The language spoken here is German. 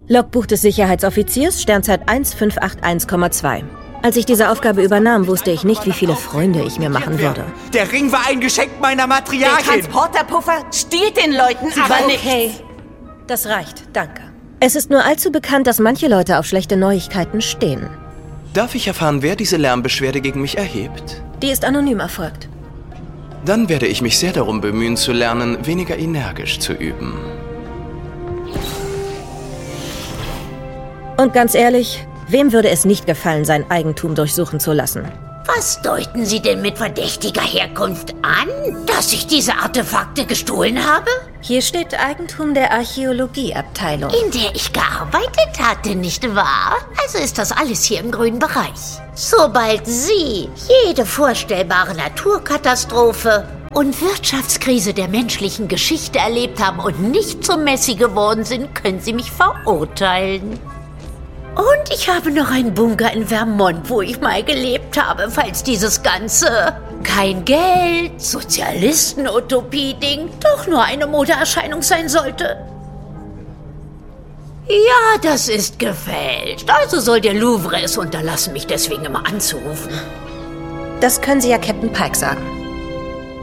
Logbuch des Sicherheitsoffiziers, Sternzeit 1581,2. Als ich diese Aufgabe übernahm, wusste ich nicht, wie viele Freunde ich mir machen würde. Der Ring war ein Geschenk meiner Matriarchin. Der Transporterpuffer stiehlt den Leuten aber nicht. Okay, das reicht, danke. Es ist nur allzu bekannt, dass manche Leute auf schlechte Neuigkeiten stehen. Darf ich erfahren, wer diese Lärmbeschwerde gegen mich erhebt? Die ist anonym erfolgt. Dann werde ich mich sehr darum bemühen, zu lernen, weniger energisch zu üben. Und ganz ehrlich, wem würde es nicht gefallen, sein Eigentum durchsuchen zu lassen? Was deuten Sie denn mit verdächtiger Herkunft an? Dass ich diese Artefakte gestohlen habe? Hier steht Eigentum der Archäologieabteilung. In der ich gearbeitet hatte, nicht wahr? Also ist das alles hier im grünen Bereich. Sobald Sie jede vorstellbare Naturkatastrophe und Wirtschaftskrise der menschlichen Geschichte erlebt haben und nicht zum Messi geworden sind, können Sie mich verurteilen. Und ich habe noch einen Bunker in Vermont, wo ich mal gelebt habe, falls dieses ganze kein Geld, Sozialisten-Utopie-Ding doch nur eine Modeerscheinung sein sollte. Ja, das ist gefälscht. Also soll der Louvre es unterlassen, mich deswegen immer anzurufen. Das können Sie ja Captain Pike sagen.